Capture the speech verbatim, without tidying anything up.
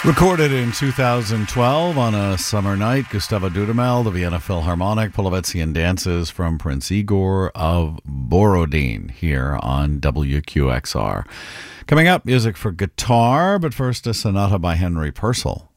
Recorded in two thousand twelve on a summer night, Gustavo Dudamel, the Vienna Philharmonic, Polovetzian dances from Prince Igor of Borodin here on W Q X R. Coming up, music for guitar, but first a sonata by Henry Purcell.